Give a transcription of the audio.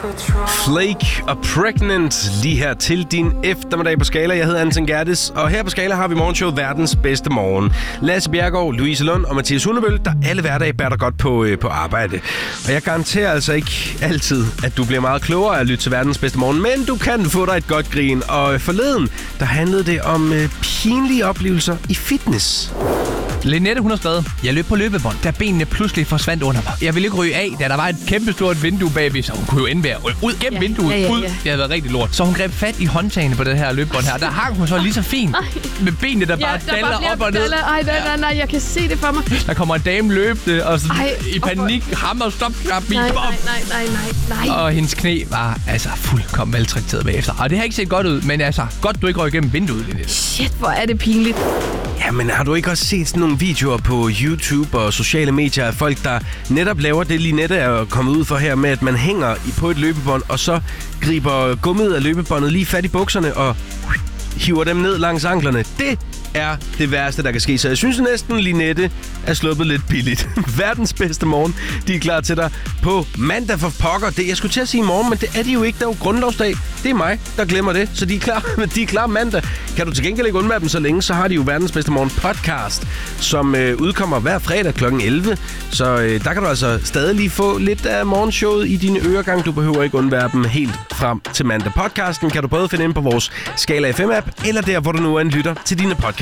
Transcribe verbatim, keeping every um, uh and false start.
Flake og Pregnant lige her til din eftermiddag på Skala. Jeg hedder Anton Gertis, og her på Skala har vi morgenshowet Verdens Bedste Morgen. Lasse Bjerregaard, Louise Lund og Mathias Hundebøl, der alle hverdage bærer dig godt på, øh, på arbejde. Og jeg garanterer altså ikke altid, at du bliver meget klogere af at lytte til Verdens Bedste Morgen, men du kan få dig et godt grin. Og forleden, der handlede det om øh, pinlige oplevelser i fitness. Linette, hun har skrevet: Jeg løb på løbebånd, da benene pludselig forsvandt under mig. Jeg ville ikke ryge af, da der var et kæmpestort vindue bagved, så hun kunne jo ende ved at ryge ud gennem ja, vinduet. Ja, ja, ja. Ud. Det havde været rigtig lort. Så hun greb fat i håndtagene på det her løbebånd her. Der hang hun så lige så fint med benene, der ja, bare der daller bare op og ned. Ej, nej, nej, nej, jeg kan se det for mig. Der kommer en dame løbende, og sådan, Ej, i panik, og... hammer, stop, stop, nej, nej, nej, nej, nej, nej. Og hendes knæ var altså fuldkommen maltrakteret bagefter. Og det har ikke set godt ud, men altså, godt du ikke røg igennem vinduet, Linette. Shit, hvor er det pinligt. Jamen, har du ikke også set sådan nogle videoer på YouTube og sociale medier af folk, der netop laver det, Linette er kommet ud for her, med at man hænger på et løbebånd, og så griber gummiet af løbebåndet lige fat i bukserne og hiver dem ned langs anklerne. Det er det værste, der kan ske. Så jeg synes næsten, Linette er sluppet lidt billigt. Verdens bedste morgen. De er klar til dig på mandag for pokker. Det, jeg skulle til at sige i morgen, men det er de jo ikke. Der er jo grundlovsdag. Det er mig, der glemmer det. Så de er klar, de er klar mandag. Kan du til gengæld ikke undvære dem så længe, så har de jo Verdens Bedste Morgen podcast, som øh, udkommer hver fredag klokken elleve. Så øh, der kan du altså stadig lige få lidt af morgenshowet i dine øregang. Du behøver ikke undvære dem helt frem til mandag. Podcasten kan du både finde ind på vores Skala F M-app, eller der, hvor du nu er en lytter til dine podcasts.